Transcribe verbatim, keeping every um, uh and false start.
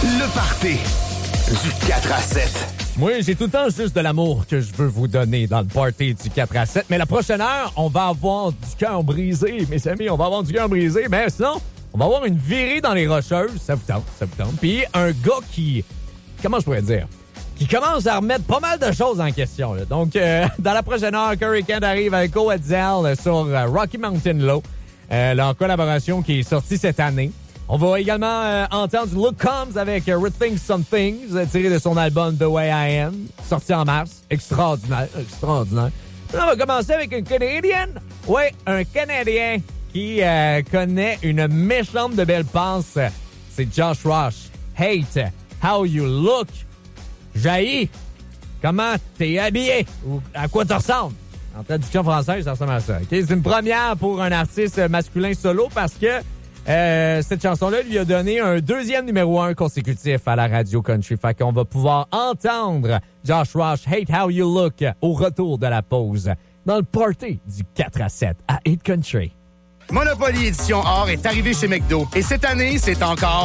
Le party du quatre à sept. Moi, j'ai tout le temps juste de l'amour que je veux vous donner dans le party du quatre à sept. Mais la prochaine heure, on va avoir du cœur brisé. Mes amis, on va avoir du cœur brisé. Mais sinon, on va avoir une virée dans les Rocheuses. Ça vous tente, ça vous tente. Puis un gars qui... Comment je pourrais dire? Qui commence à remettre pas mal de choses en question. Là. Donc, euh, dans la prochaine heure, Curry Kent arrive avec Go Hetzel sur euh, Rocky Mountain Low. Euh, leur collaboration qui est sortie cette année. On va également euh, entendre Look Comes avec uh, Rethink Some Things, euh, tiré de son album The Way I Am, sorti en mars. Extraordinaire, extraordinaire. Puis on va commencer avec une Canadienne. Oui, un Canadien qui euh, connaît une méchante de belle passe. C'est Josh Rush. Hate How You Look. Jaillit. Comment t'es habillé? Ou à quoi tu ressembles? En traduction française, ça ressemble à ça. Okay? C'est une première pour un artiste masculin solo parce que euh, cette chanson-là lui a donné un deuxième numéro un consécutif à la radio country. Fait qu'on va pouvoir entendre Josh Rush, Hate How You Look, au retour de la pause dans le party du quatre à sept à eight Country. Monopoly Édition Or est arrivé chez McDo. Et cette année, c'est encore